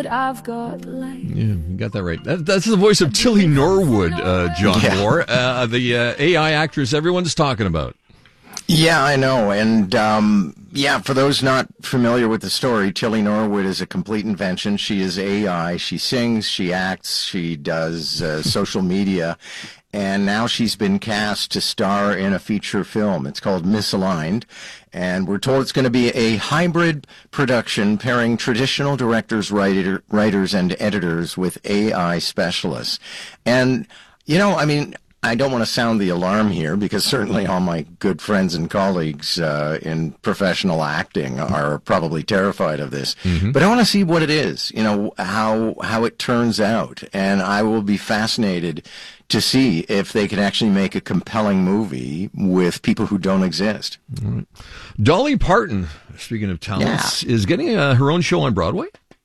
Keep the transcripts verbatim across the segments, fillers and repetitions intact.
I've got life. Yeah, you got that right. That, that's the voice of Tilly Norwood, uh, John Yeah. Moore, uh, the uh, A I actress everyone's talking about. Yeah, I know. And, um, yeah, for those not familiar with the story, Tilly Norwood is a complete invention. She is A I. She sings, she acts, she does uh, social media. And now she's been cast to star in a feature film. It's called Misaligned. And we're told it's going to be a hybrid production pairing traditional directors, writer, writers, and editors with A I specialists. And, you know, I mean, I don't want to sound the alarm here because certainly all my good friends and colleagues uh, in professional acting are probably terrified of this. Mm-hmm. But I want to see what it is, you know, how how it turns out. And I will be fascinated to see if they can actually make a compelling movie with people who don't exist. All right. Dolly Parton, speaking of talents, yeah. is getting uh, her own show on Broadway.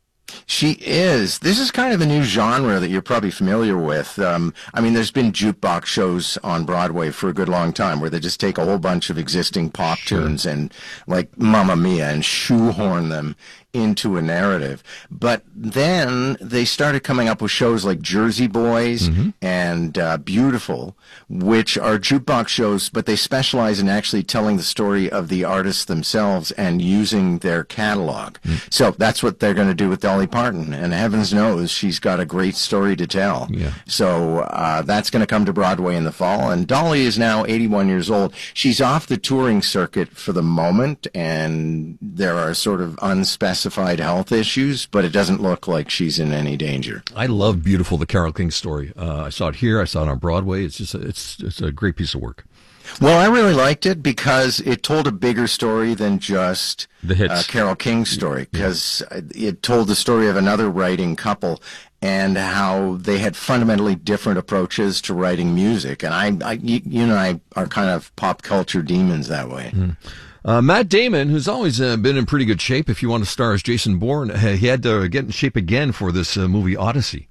She is. This is kind of a new genre that you're probably familiar with. Um, I mean, there's been jukebox shows on Broadway for a good long time where they just take a whole bunch of existing pop sure. tunes and, like Mamma Mia, and shoehorn them into a narrative. But then they started coming up with shows like Jersey Boys mm-hmm. and uh, Beautiful, which are jukebox shows, but they specialize in actually telling the story of the artists themselves and using their catalog. Mm. So that's what they're going to do with Dolly Parton, and heavens knows she's got a great story to tell. Yeah. So uh, that's going to come to Broadway in the fall, and Dolly is now eighty-one years old. She's off the touring circuit for the moment, and there are sort of unspecified health issues, but it doesn't look like she's in any danger. I love Beautiful, the Carole King story. Uh, I saw it here. I saw it on Broadway. It's just a, it's it's a great piece of work. Well, I really liked it because it told a bigger story than just the hits. Uh, Carole King's story, because yeah. it told the story of another writing couple and how they had fundamentally different approaches to writing music. And I, I you, you and I are kind of pop culture demons that way. Mm. Uh, Matt Damon, who's always uh, been in pretty good shape, if you want to star as Jason Bourne, uh, he had to get in shape again for this uh, movie Odyssey.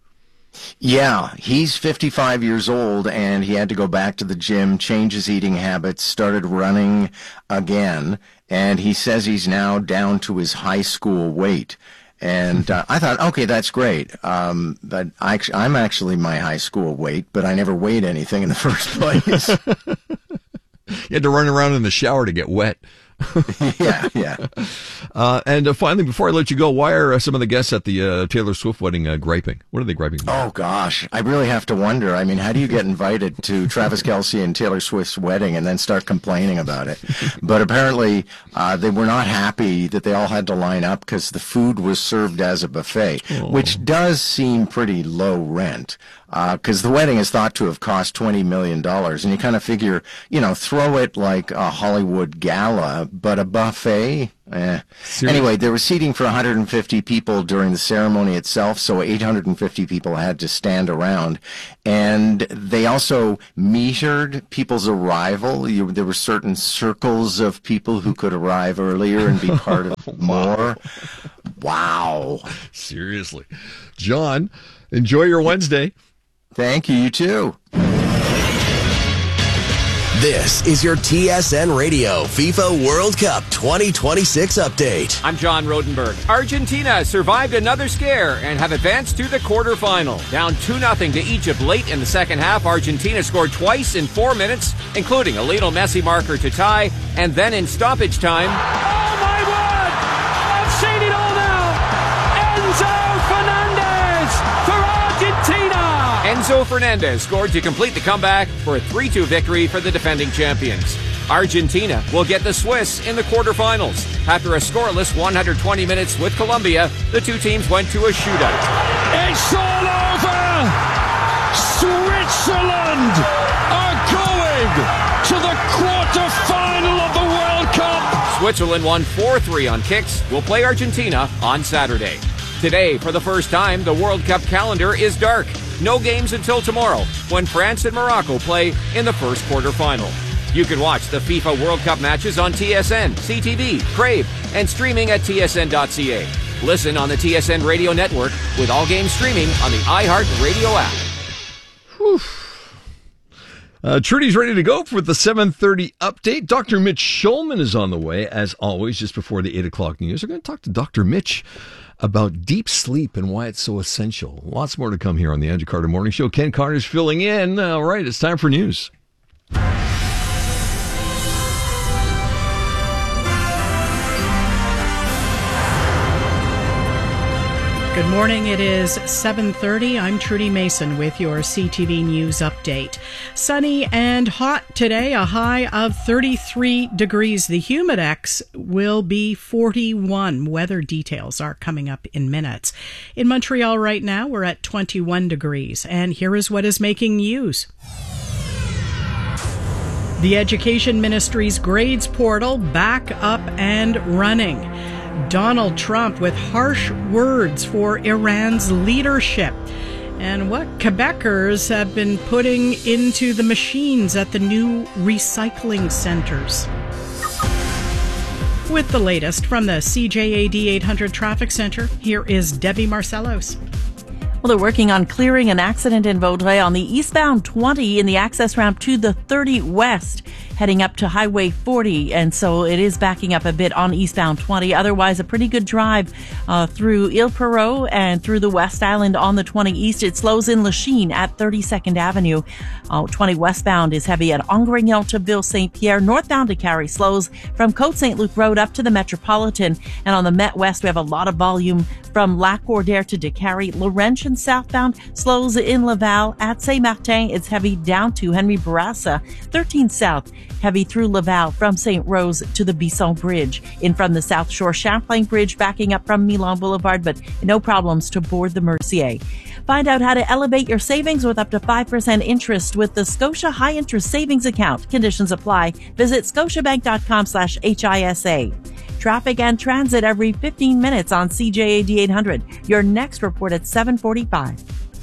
Yeah, he's fifty-five years old, and he had to go back to the gym, change his eating habits, started running again, and he says he's now down to his high school weight. And uh, I thought, okay, that's great. Um, but I, I'm actually my high school weight, but I never weighed anything in the first place. You had to run around in the shower to get wet. yeah, yeah. Uh, and uh, finally, before I let you go, why are uh, some of the guests at the uh, Taylor Swift wedding uh, griping? What are they griping about? Oh, gosh. I really have to wonder. I mean, how do you get invited to Travis Kelce and Taylor Swift's wedding and then start complaining about it? But apparently, uh, they were not happy that they all had to line up because the food was served as a buffet, oh. which does seem pretty low rent. Because uh, the wedding is thought to have cost twenty million dollars, and you kind of figure, you know, throw it like a Hollywood gala, but a buffet? Eh. Anyway, there was seating for one hundred fifty people during the ceremony itself, so eight hundred fifty people had to stand around. And they also metered people's arrival. You, there were certain circles of people who could arrive earlier and be part of more. Wow. Seriously. John, enjoy your Wednesday. Thank you, you too. This is your T S N Radio FIFA World Cup twenty twenty-six update. I'm John Rodenberg. Argentina survived another scare and have advanced to the quarterfinal. Down two nothing to Egypt late in the second half, Argentina scored twice in four minutes, including a Lionel Messi marker to tie, and then in stoppage time... Oh, my word! I've seen it all now! Enzo Fernandez for Argentina! Enzo Fernandez scored to complete the comeback for a three two victory for the defending champions. Argentina will get the Swiss in the quarterfinals. After a scoreless one hundred twenty minutes with Colombia, the two teams went to a shootout. It's all over! Switzerland are going to the quarterfinal of the World Cup! Switzerland won four three on kicks. Will play Argentina on Saturday. Today, for the first time, the World Cup calendar is dark. No games until tomorrow, when France and Morocco play in the first quarterfinal. You can watch the FIFA World Cup matches on T S N, C T V, Crave, and streaming at T S N dot C A. Listen on the T S N Radio Network with all games streaming on the iHeart Radio app. Whew. Uh, Trudy's ready to go for the seven thirty update. Doctor Mitch Schulman is on the way, as always, just before the eight o'clock news. We're going to talk to Doctor Mitch about deep sleep and why it's so essential. Lots more to come here on the Andrew Carter Morning Show. Ken Carter's filling in. All right, it's time for news. Good morning. It is seven thirty. I'm Trudy Mason with your C T V News update. Sunny and hot today, a high of thirty-three degrees. The Humidex will be forty-one. Weather details are coming up in minutes. In Montreal right now, we're at twenty-one degrees. And here is what is making news. The Education Ministry's grades portal back up and running. Donald Trump with harsh words for Iran's leadership, and what Quebecers have been putting into the machines at the new recycling centers. With the latest from the C J A D eight hundred Traffic Center, here is Debbie Marcellos. Well, they're working on clearing an accident in Vaudreuil on the eastbound twenty in the access ramp to the thirty West, heading up to Highway forty, and so it is backing up a bit on eastbound twenty. Otherwise, a pretty good drive uh, through Ile Perrot and through the West Island on the twenty East. It slows in Lachine at thirty-second Avenue. Uh, twenty westbound is heavy at Angrignon to Ville Saint Pierre. Northbound to Carrie slows from Côte Saint Luc Road up to the Metropolitan. And on the Met West, we have a lot of volume from Lac Cordaire to Décarie. Laurentian southbound slows in Laval. At Saint-Martin, it's heavy down to Henry Bourassa. thirteen South, heavy through Laval from Saint Rose to the Bisson Bridge. In from the South Shore, Champlain Bridge backing up from Milan Boulevard, but no problems to board the Mercier. Find out how to elevate your savings with up to five percent interest with the Scotia High Interest Savings Account. Conditions apply. Visit scotiabank.com slash HISA. Traffic and transit every fifteen minutes on C J A D eight hundred. Your next report at seven forty-five.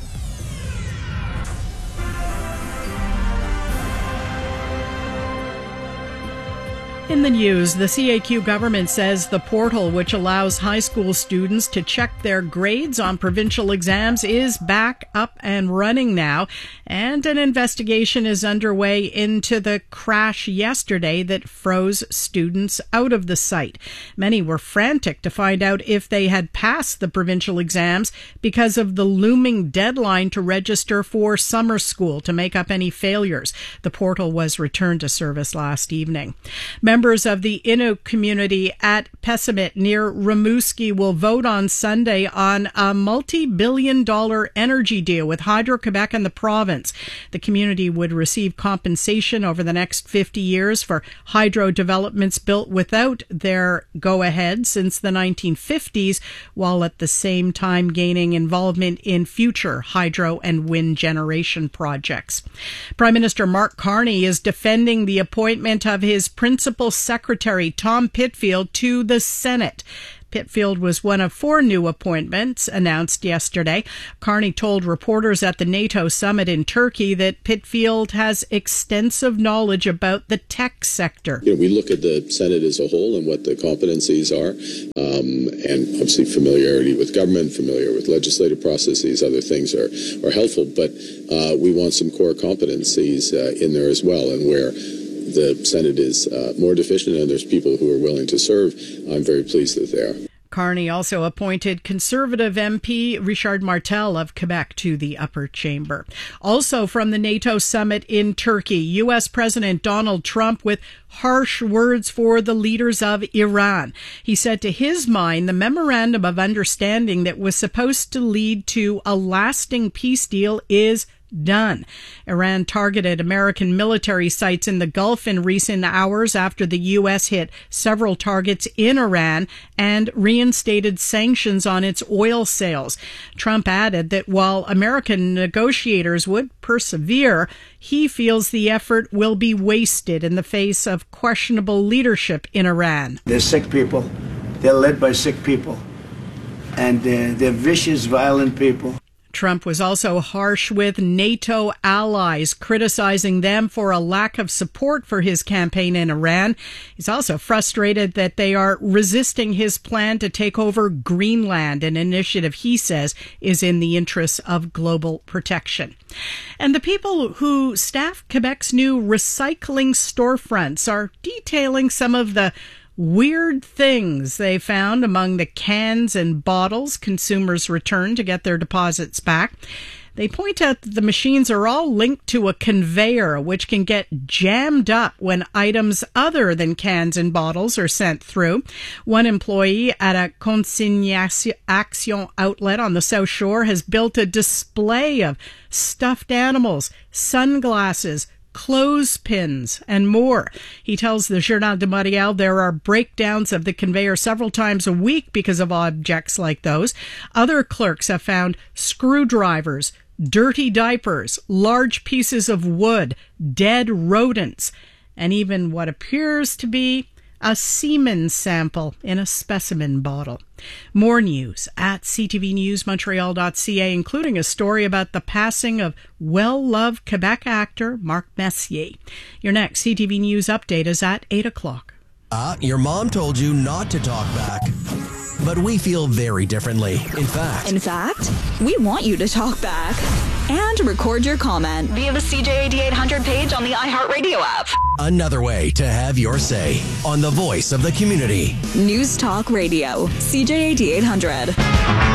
In the news, the C A Q government says the portal, which allows high school students to check their grades on provincial exams, is back up and running now. And an investigation is underway into the crash yesterday that froze students out of the site. Many were frantic to find out if they had passed the provincial exams because of the looming deadline to register for summer school to make up any failures. The portal was returned to service last evening. Members of the Innu community at Pessamit near Rimouski will vote on Sunday on a multi-billion dollar energy deal with Hydro-Quebec and the province. The community would receive compensation over the next fifty years for hydro developments built without their go-ahead since the nineteen fifties, while at the same time gaining involvement in future hydro and wind generation projects. Prime Minister Mark Carney is defending the appointment of his principal secretary, Tom Pitfield, to the Senate. Pitfield was one of four new appointments announced yesterday. Carney told reporters at the NATO summit in Turkey that Pitfield has extensive knowledge about the tech sector. You know, we look at the Senate as a whole and what the competencies are, um, and obviously familiarity with government, familiar with legislative processes, other things are, are helpful, but uh, we want some core competencies uh, in there as well, and where the Senate is uh, more deficient and there's people who are willing to serve, I'm very pleased that they are. Carney also appointed Conservative M P Richard Martel of Quebec to the upper chamber. Also from the NATO summit in Turkey, U S President Donald Trump with harsh words for the leaders of Iran. He said to his mind the memorandum of understanding that was supposed to lead to a lasting peace deal is done. Iran targeted American military sites in the Gulf in recent hours after the U S hit several targets in Iran and reinstated sanctions on its oil sales. Trump added that while American negotiators would persevere, he feels the effort will be wasted in the face of questionable leadership in Iran. They're sick people. They're led by sick people. And uh, they're vicious, violent people. Trump was also harsh with NATO allies, criticizing them for a lack of support for his campaign in Iran. He's also frustrated that they are resisting his plan to take over Greenland, an initiative he says is in the interests of global protection. And the people who staff Quebec's new recycling storefronts are detailing some of the weird things they found among the cans and bottles consumers returned to get their deposits back. They point out that the machines are all linked to a conveyor, which can get jammed up when items other than cans and bottles are sent through. One employee at a Consignation outlet on the South Shore has built a display of stuffed animals, sunglasses, clothespins, and more. He tells the Journal de Montréal there are breakdowns of the conveyor several times a week because of objects like those. Other clerks have found screwdrivers, dirty diapers, large pieces of wood, dead rodents, and even what appears to be a semen sample in a specimen bottle. More news at c t v news montreal dot c a, including a story about the passing of well-loved Quebec actor Marc Messier. Your next C T V News update is at eight o'clock. Uh, your mom told you not to talk back. But we feel very differently. In fact... In fact, we want you to talk back and record your comment via the C J A D eight hundred page on the iHeartRadio app. Another way to have your say on the voice of the community. News Talk Radio, C J A D eight hundred.